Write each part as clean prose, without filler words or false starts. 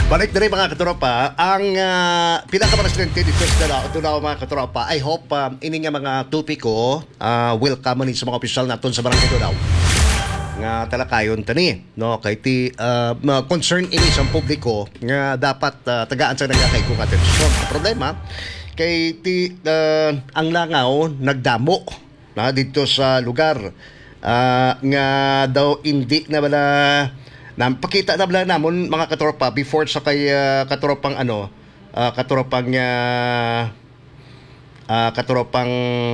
Balik na rin mga katropa, ang pinaka-presidente dito sa Dunao mga katropa, I hope ini nga mga tupiko welcome ni sa mga opisyal naton sa Barangay Dunao. Nga talakayon tani, no? Kay ti concern ini sa publiko nga dapat tagaan sa nagakay kung atensyon. Ang problema, kay ti ang langaw nagdamo na dito sa lugar nga daw hindi na wala pakita na bala namon mga katropa before sa kay katropang katropang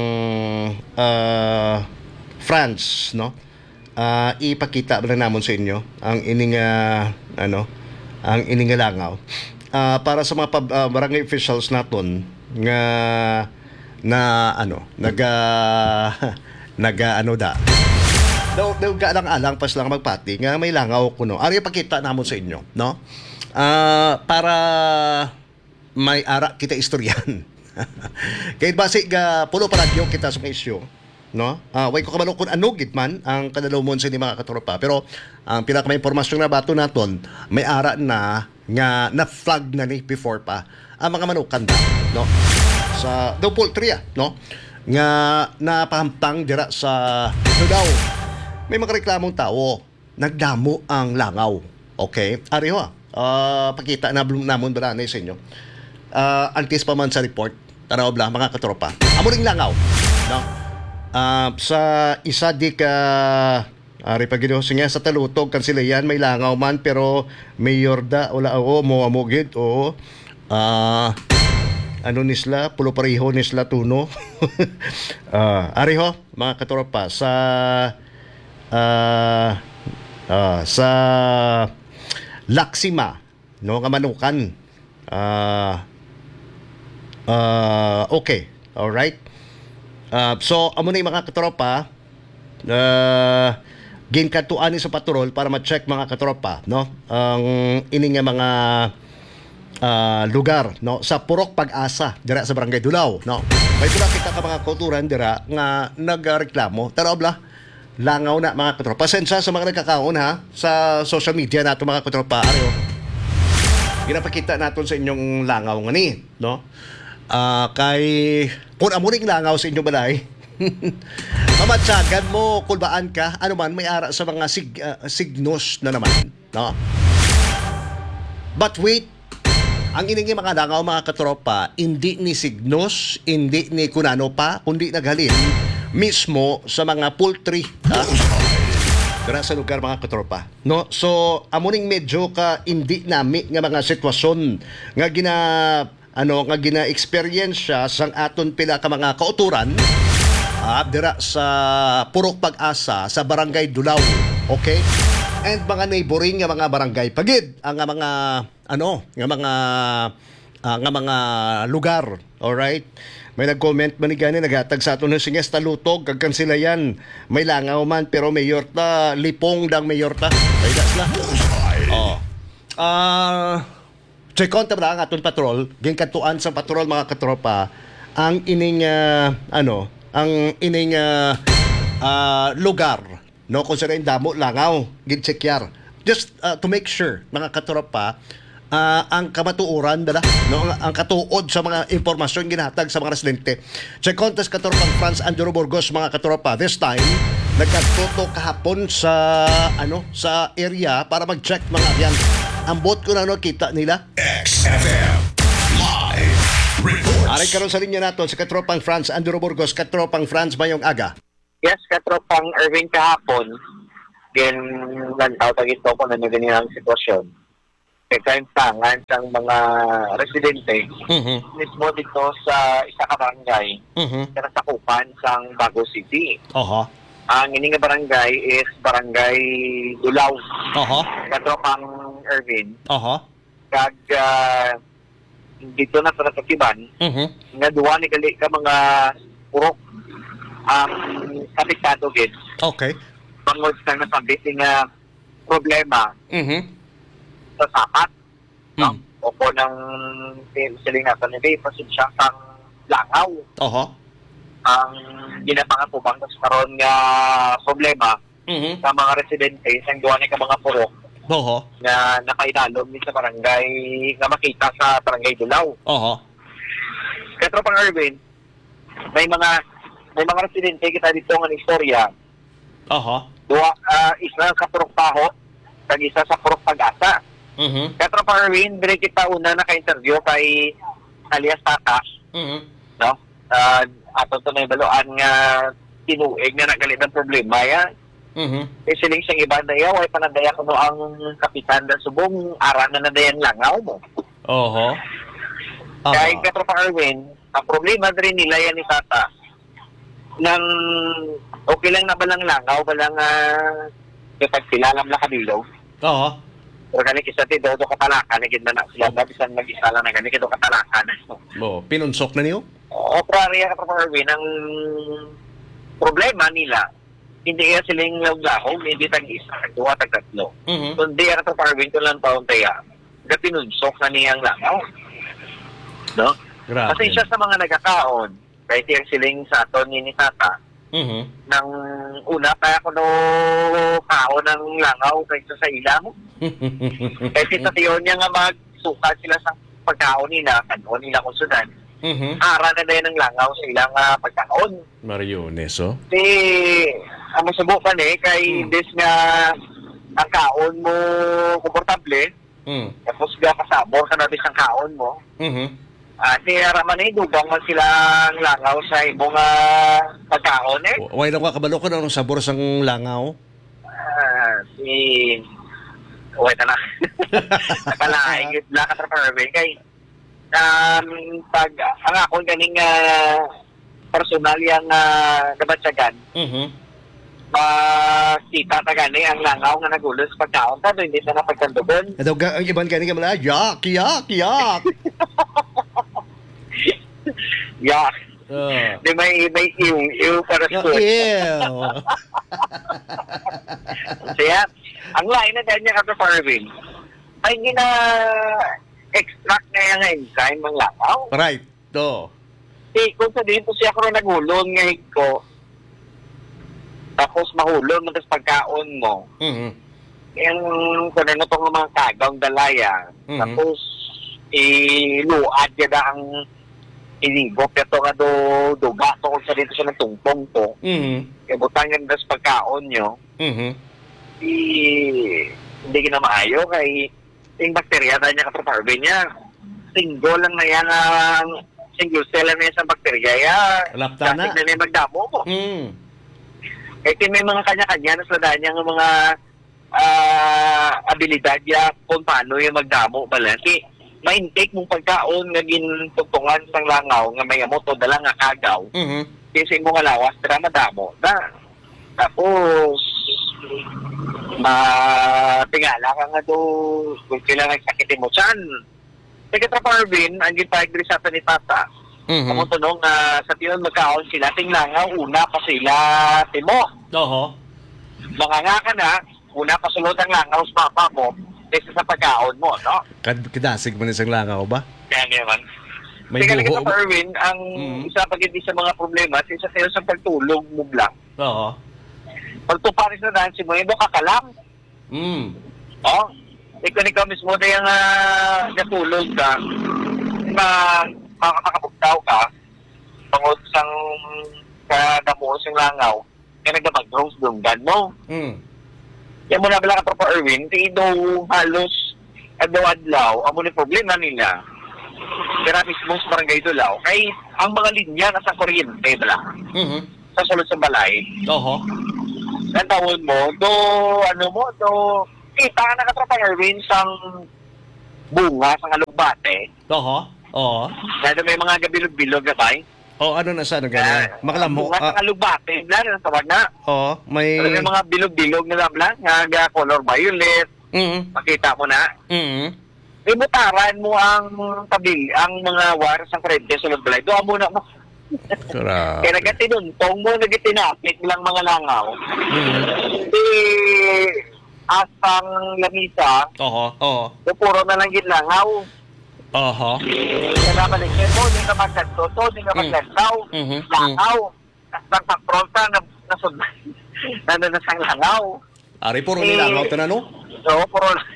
France, no? Ipakita bala namon sa inyo ang ining ang ining langaw para sa mga barangay officials naton nga daw alang pas lang magpati nga may langaw kuno. Ari pakita namon sa inyo, no? Para may ara kita istoryan. Kay base ga pulo pa radyo kita sa isyu, no? Way ko kabalo kun ano gid man ang kadalawon sa ni mga katropa. Pero ang pinaka may impormasyon na bato naton, may ara na nga na-flag na ni before pa ang mga manukan da, no? Sa daw poultry, no? Nga napahamtang dira sa Dunao. May mga reklamong tao, nagdamo ang langaw. Okay? Ari ho, pakita na namon ba na sa inyo. Antes pa man sa report, tanaw bla, mga katropa. Amo ring langaw. No? Sa isa di ka, ari pagido, siya sa talutog, kansilayan, may langaw man, pero mayor da, wala o, mo amugid, o, ano nisla, pulo pareho nisla tuno. Ari ho, mga katropa, sa Laksima, no, nga manukan. Okay, all right. So amo na yung mga katropa, ginkantuan ni sa patrol para ma-check mga katropa, no, ang ining mga lugar, no, sa Purok Pag-asa dira sa Barangay Dunao, no. May tula kita ka mga kauturan dira nga nagreklamo, tanaw bla, langaw na mga katropa. Pasensya sa mga nagkakaon ha sa social media nato mga katropa. Ariyo, ginapakita natin sa inyong langaw nga ni, no? Kay kung amuning langaw sa inyong balay, mamatsagan mo, kulbaan ka, ano man, may ara sa mga signos na naman, no? But wait, ang iningi mga langaw mga katropa, hindi ni signos, hindi ni kunano pa, kundi naghalin mismo sa mga poultry dira sa lugar mga katropa, no? So amuning medyo ka hindi nami nga mga sitwasyon nga gina experience sang aton pila ka mga kauturan dira sa Purok Pag-asa sa Barangay Dunao, okay? And mga neighboring nga mga barangay pagid ang mga mga lugar, all right? May nag-comment man ni gani naghatag sa aton ng singes talutog kag kansilayan. May langaw man pero mayor ta, lipong dang mayor ta. Paydas na. Checkon ta ba ang aton patrol, ginkantuan sa patrol mga katropa ang ining ang ining lugar, no, kung saan damo langaw ginchekyar. Just to make sure mga katropa ang kamatuoran dala, no, ang katuod sa mga impormasyon ginhatag sa mga residente. Check contest katropang France Andrew Burgos mga katropa. This time nagkatuto kahapon sa sa area para mag-check mga yan. Ang bot ko na kita nila XFM Live Reports. Aray karon sa linya naton sa katropang France Andrew Burgos. Katropang France mayong aga. Yes, katropang Erwin kahapon din lantaw tagito ko na ganyan ang sitwasyon. Kaintangan ng mga residente mismo dito sa isa ka barangay sa sakupan sang Bago City. Ang ining barangay is Barangay Dulaw. Katropang Erwin. Kag dito na sa Tatiban, nga duwa ni kali ka mga purok ang kapitado gid. Okay. Bangod sa nasabit nga problema sa sapat, no? O po ng silingatan ni pasensya sang langaw. Ang ginapangakubang sa karon nga problema sa mga residente sa duwa ni ka mga purok Oho. na nakaidalom ni sa barangay nga makita sa barangay Dulaw. Oho. Kaya Tropang Erwin, may mga residente kita dito nga istorya. Oho. Isa sa Purok Taho, kag isa sa Purok Pag-asa. Mhm. Kaya Tropang Erwin, dire kita una naka-interview kay alias Tata, Mhm. no? Ato to may baloan nga tinuig na nagalit ng problema ya. Mhm. Siling siyang iba na yaw, ay panadaya ko no ang kapitan ng subong, ara na nadayan langaw mo. Oho. Kaya Petro Arwin, ang problema rin nila yan ni Tata, nang okay lang na balang langaw, balang kapag silalam na kabilaw. Oho. Pero ganit isa ti do katalakan, naging na sila, bisan mag-isa lang na ganit, do katalakan. Pinunsok na niyo? O, prariya Petro Arwin, ang problema nila, hindi yan silang law-lahom, hindi tag-isa, tag-2, tag-3. Mhm. Kundi ang Petro Arwin ko lang taon kaya, pinunsok na niyang langaw. No? Grabe. Kasi siya sa mga nagkakaon, kahit yung siling sa aton ni Tata, Mhm. nang una pa ako no kaon ng langaw kaysa sa ilang. Kasi sa tiyon niya nga magsukat sila sa pagkaon nila, kanon nila kung sudan. Mhm. Ara na din ng langaw sa ilang pagkaon. Mariones, oh. Kasi, ang masubukan kay des nga ang kaon mo komportable, Mm. tapos ga kasabor ka na bis ang kaon mo, Mhm. si Raman dugang man silang langaw sa ibong pagkaon Way lang ka kabalo ko na anong sabor sang langaw. Wait na. Nakalaigit lang ka sa kay pag ang ako ganing personal yung nabatsagan, Mhm. makita ta gani ang langaw nga nagulos pagkaon ta, hindi sa napagkandugon. Adaw ang iban kani ka mala, yak, yak, yak. Yak. Di may iw para sa Ew. Kaya, ang lain na dahil niya ka Farvin, ay gina-extract na yung enzyme ng langaw. Right. Do. Kung sa dito siya ko nagulong ngayon ko, tapos mahulong mo tapos pagkaon mo, Mhm. yung kung ano itong mga kagawang dalaya, Mhm. tapos iluad niya na ang inigop ito nga duga to kung sa dito siya nagtungtong to. Mhm. Ibutang yan tapos pagkaon nyo, Mhm. hindi ka na maayo kay yung bakterya dahil niya katraparbe niya. Single lang na yan ang single cell lang na yan sa bakterya. Lapta na. Kasi na yung magdamo mo. Mm. Kaya may mga kanya-kanya na sa dahil niya ng mga abilidad niya kung paano yung magdamo. Kasi ma-intake mong pagkaon nga gintutungan sa langaw nga may amo to dala nga kagaw. Mhm. Kasi mo nga lawas, tira madamo na. Tapos, matingala ka nga do kung sila nagsakitin mo saan. Sige Traparvin, ang gintayag sa ni Tata. Mhm. Ang tunong na sa tiyon magkaon sila, tinglangaw, una pa sila timo. Oho. Mga nga ka na, una pa sulod ang langaw sa papa mo, kaysa sa pagkaon mo, no? Kadasig man isang langaw ba? Kaya ngayon, May Teka lang buho. ito, Erwin, ang isa pag hindi sa mga problema, isa sa'yo sa pagtulog mo lang. Oo. Pagtuparis na dahil si mo, ito kakalang. Mm. Oh, ikaw mismo na yung natulog ka, makakapagtaw ka, pangod sang kadamo sing langaw, kaya nagdamag-rose dunggan mo. Mm. Yan mo na pala ka pa Erwin, kaya daw halos adlaw-adlaw, ang muna problema nila, kaya mismo sa barangay Dulaw, kay ang mga linya nasa kuryente bala, Mhm. sa sulod sa balay, Oho. ang tawon mo, kita ka nakatrapa Erwin sang bunga, sang alugbate, Oho. Oo. dahil may mga gabilog-bilog na bay. O ano na sa ano ganyan? Makalamho. Bunga sang alugbate, bla, ang tawag na. Oo. May... Pero may mga bilog-bilog na bla, nga color violet, Mhm. makita mo na. Mhm. Ibutaran mo ang tabil, ang mga waras ng krente sa balay. Doon muna mo. Grabe. Kaya nagatinuntong mo, nagitinapit lang mga langaw. Mhm. Asang lamisa, Oho. Oo. puro na lang ginlangaw. Oho. Kaya naman mo, hindi ka maglantoto, hindi ka maglantaw. Mhm. Langaw. Asang pakpronta, nasundan. Nandun na sang langaw. Ari puro nilangaw to na no? So,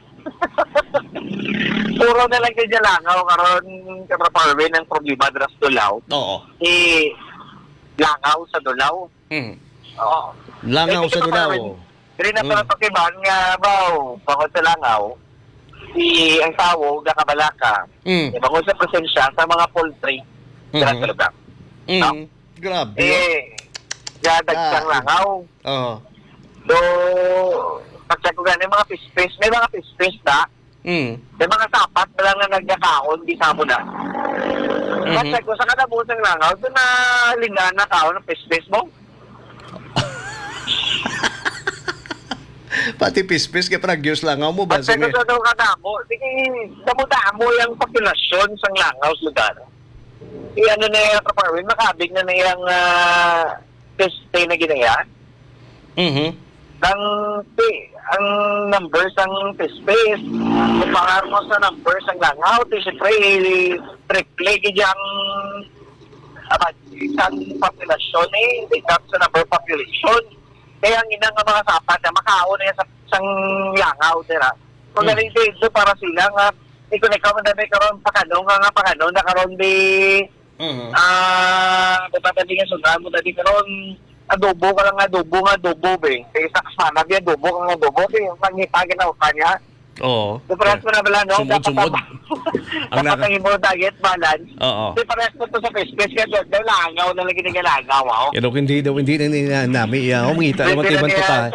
puro na lang kaya langaw karon katraparwin ang problema dras Dulaw. Oo. Langaw sa Dulaw. Mm. Oo. Langaw sa Dulaw. Dili na pala pakiban nga baw, bangod sa langaw, ang tao, nakabalaka, bangod sa presensya sa mga poultry, dira sa lugar. No? Grabe. Dadagsang langaw. Oo. So, pagsa ko ganun, mga fish-fish, may mga fish-fish na, may mga sapat na lang na nagkakaon, di sa mo na. Pagsa ko sa kanabusan ng langaw, doon na lingana kaon ng fish-fish mo. Pati pispis kaya pragyos langaw mo ba? Pagsa ko sa doon kanamo, sige, damo-damo yung populasyon sa langaw sa lugar. Ano na yung kaparwin, makabig na yung fish-stay na ginaya. Ang numbers ng fish-space, kumpara mo sa numbers ng langaw, siyempre, triple yung isang populasyon based sa number of population. Kaya ang inang mga sapat na makaon na sa isang langaw, dira. Kung galing dito para sila nga, kung ikaw man dami karon pakano na karon di butatan nga sundan mo dati karon adobo ka lang adobo be. Kaya sa kasama biya adobo kang adobo kaya mangitagin na kanya. Oo. So parehas mo na bala, no? Sumod-sumod. Ang nakakahimo diet balance. Oo. So parehas mo to sa Facebook kaya daw langaw na lagi ng langaw, oh. Pero hindi na namin ngita naman tayo putahay.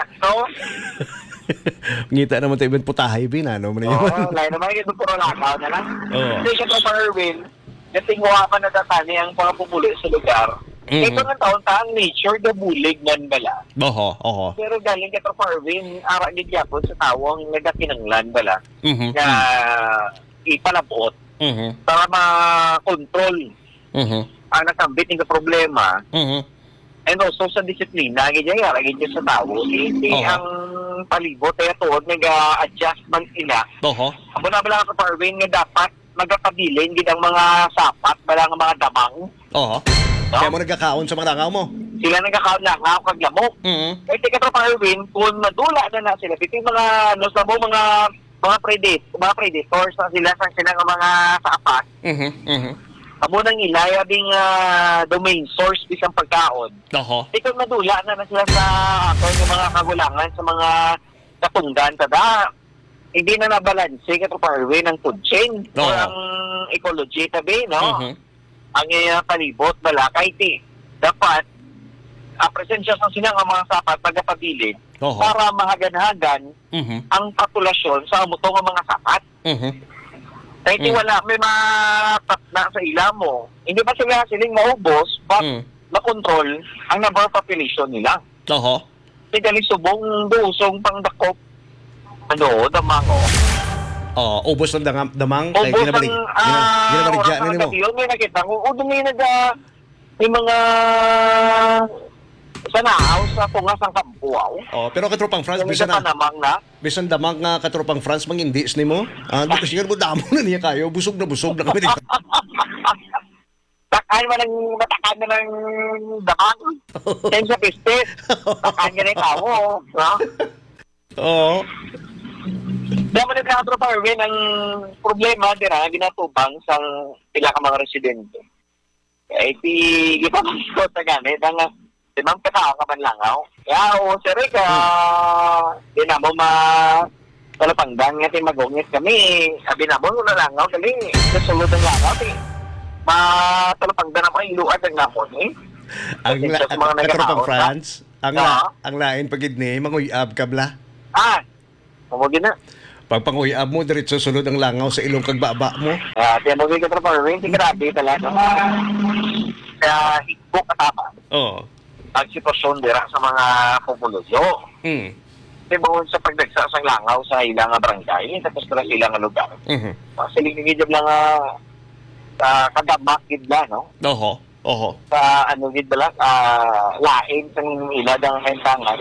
Ngita naman tayo putahay binano mo na yun. Oo, lain naman yung puro langaw na lang. Oo. Kasi siya to Erwin, natingwa pa na datani ang mga pumuli sa lugar. Ito ng taon-taang nature, gabulig man bala. Oo. Pero galing ka to Erwin, ara gid yapon sa tawong nagakinanglan bala. Na ipalabot para ma-control ang nakambit ng problema. And also sa disiplina, ganyan sa tao, hindi ang palibot, kaya tuod, nag-adjustment ila. Amo na bala ka Erwin nga dapat magkapabilin gid ang mga sapat, bala nga mga damang. Kaya mo nagkakaon sa mga langaw mo. Sila nagkakaon lang, nga kag lamok. Kaya tika to Erwin, kung madula na sila, ito yung mga, mga predators na sila sa sila ng mga sapat. Amo nang ilaya ding domain source bisang pagkaon. Ikaw madula na sila sa yung mga kagulangan sa mga katunggan tada. Hindi na nabalanse ka to Erwin ang food chain or ang ecology tabi, no? Ang palibot bala kay dapat presensya sa sinang mga sapat pagkapabilid para mahagan-hagan ang populasyon sa amutong mga sapat. Kaya wala may matatna sa ila mo. Hindi pa sila siling maubos but makontrol ang number of population nila. Kasi galing subong dusong pangdakop damango. Ubos ng damang kay Ubos ginabalik. Ginabalik dyan nimo. May nakita ko, may may mga sanaaw sa pungas ng kampuaw. Pero katropang France, bisan damang nga katropang France, mangindis nimo. Di kasi mo damo na niya kayo, busog na kami dito. Takay man ang matakan na ng damang. Same sa piste. Takay nga na yung tao. Oo. Dapat nagkakatropa Erwin, ang problema dira ginatubang sa pila ka mga residente. Kaya ipapasok sa ganit ang ma'am katao ka man langaw. Kaya sir ka di na mo talapangdan nga magungit kami. Sabi na mo na langaw kali kasulod ng langaw talapangdan na mga iluad ang napon Ang katropang France, ang lain pagid ni manguyab kabla. Mamagin na. Pagpanguyab mo, diretso sulod ang langaw sa ilong kagbaba mo. Kaya mo ka trabaho rin, grabe talaga. Kaya higbo katama. Ang sitwasyon dira sa mga populasyo. Kasi bawon sa pagdagsa sa langaw sa ilang barangay, tapos na ilang lugar. Silingigid lang kadamak gidla, no? Sa gid bala, lain sa ilang ang hentangan.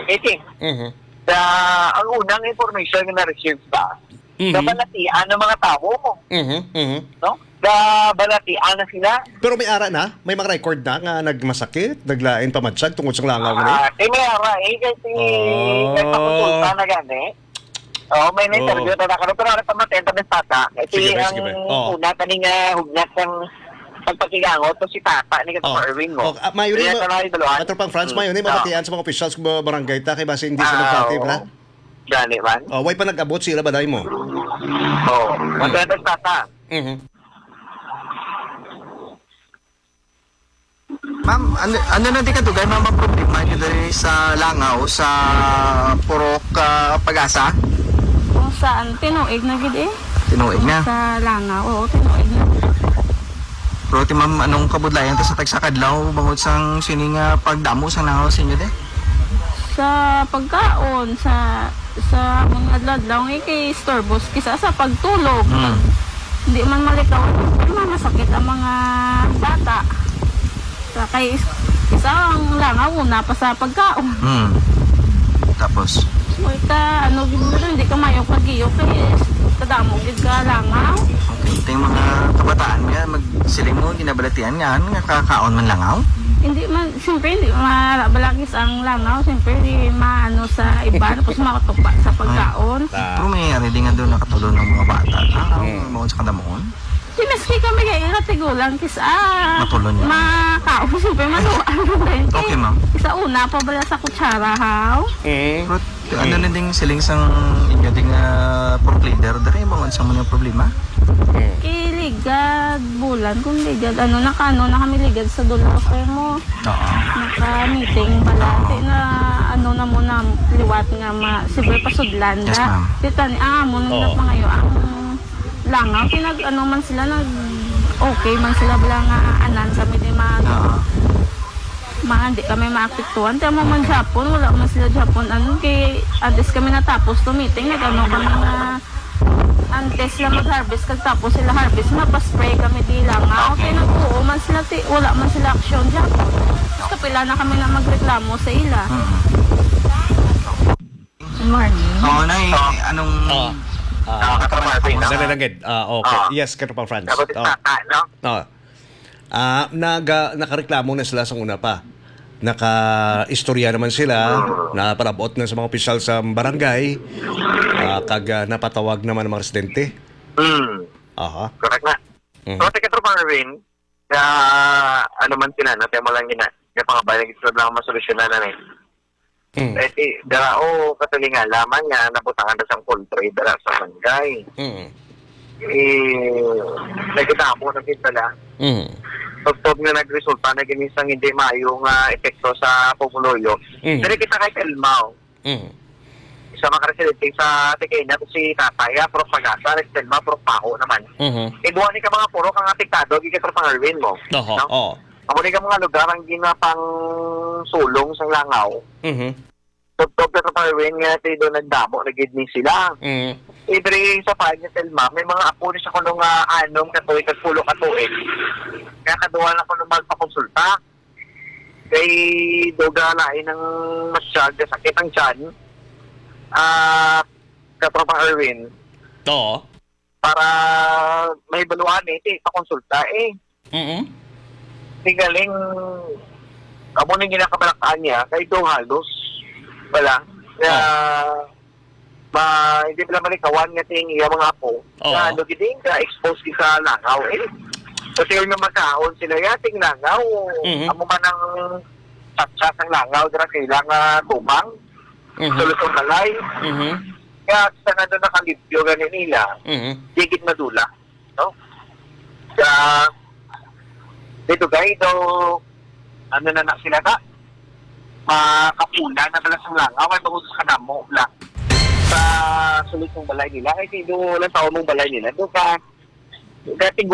Ang unang information na na-receive ba, nabalatian ng mga tao mo. No? Nabalatian na sila. Pero may ara na? May mga record na nga nagmasakit, naglain pamadsag tungkol sa langaw na may ara kasi nagpakonsulta na gani. may na-interview na nakaroon. Pero ano pa matenta ng tata? Sige Ito ba? ang una kaning hugnat ng pagpakigangot to si tata ni Katong Erwin mo. Mayo ni dalawa. Atropang France, mayo ni mabatian sa mga officials ng barangay ta kay base hindi sila nagpati bla. Gani man. Way pa nag-abot sila baday mo. Matenta ng tata. Ma'am, ano na di ka dugay ma'am ang problema nyo dali sa Langaw sa Purok Pag-asa? Kung saan, tinuig na gid eh. Tinuig na. Sa Langaw, oo, tinuig na. Pero ti ma'am, anong kabudlayan to sa tagsakadlaw bangod sang sining pagdamo sa Langaw sa inyo de? Sa pagkaon, sa mga adlaw kay storbos, kisa sa pagtulog. Hindi man malikaw, masakit ang mga bata. Sa kay isang Langaw, una pa sa pagkaon. Tapos? Ika, hindi ka mayok mag-iyo kay kadamo gid ka Langaw. Okay, ito yung mga kabataan nga, magsiling mo, ginabalatian nga, kakaon man Langaw? Hindi man, siyempre hindi balagis ang Langaw, siyempre hindi maano sa iba, tapos makatupa sa pagkaon. Pero may ari din nga doon nakatulong ng mga bata. Mga sa kadamoon? Sinaski kami kay tigulang kisa Matulon niya. makaon, siyempre manuan rin. Okay, ma'am. Isa una pa bala sa kutsara, haw? Pero ano na ding siling sang inyo ding purok leader, dari bawang sa mga problema? Iligad, bulan, kung ligad, na kami ligad sa dulaw mo. Oo. Naka-meeting balati na na muna liwat nga sibay pasudlan Yes, ma'am. Tita ni mo nang ngayon ang Langaw man sila okay man sila bala nga anan kami di hindi kami maapektuhan. Tama man Japon, wala man sila Japon. Kay antes kami natapos to meeting, kami nga antes sila mag-harvest, tapos sila harvest, mapaspray kami di Langaw. Okay, nagbuo man sila, wala man sila action Japon. Gusto pila na kami na magreklamo sa ila. Good morning. Oo, anong... Katong Erwin, no? Sana lang gid. Okay. Yes, Atropang France. Tapos si tata, no? Nakareklamo na sila sa una pa. Naka-istorya naman sila, naparabot na sa mga opisyal sa barangay, napatawag naman ng mga residente. Aha. Correct na. So, si Katong Erwin, ano man sila, natin mo lang yun na. Kaya pangabayan, nag-istorya lang masolusyonan na rin. Katulinga, laman nga, nabutangan na siyang poultry dara sa barangay. Nagkita mo na kitala. Pagtog na nagresulta na ginisang hindi maayong epekto sa pumuloyo. Pero kita kay Telmao. Isa makaresidente sa Tikena to si Tataya, Purok Pag-asa, Telmao, Purok Paho naman. Buwan ni ka mga purok ang apektado, gikat pang Erwin mo. Amo ni ka mga lugar ang ginapang sulong sa Langaw. Tugtog na sa Erwin nga tayo nagdamo, nagidning sila. Ibre sa pahay ni Telma, may mga apo ni sa kulong anom katuig at pulo katuig. Kaya kaduwa na ko nung magpakonsulta. Kay doga lain ng masyag, sakit ang tiyan. Katropang Erwin. Oo. Para may baluan pakonsulta Tigaling, amo nang ginakabalaktaan niya, kay do halos. Wala. Kaya, hindi pala malikawan nga ting iya mga apo. Na giting ka, expose sa Langaw. So, sila nga magkaon sila yating Langaw. Amo man ang satsat ng Langaw, dira kailang tumang. Solusyon malay. Kaya, sa nga doon nakalibyo ganin nila, digit madula. No? Kaya, dito guys, ano na sila ka? Makapula na pala sa Langaw, ay bago sa kanamo lang. Sa sulit ng balay nila, kasi doon lang taon mong balay nila, doon ka,